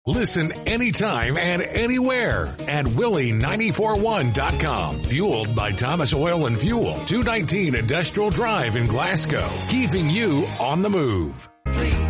Listen anytime and anywhere at Willie941.com. Fueled by Thomas Oil and Fuel, 219 Industrial Drive in Glasgow. Keeping you on the move.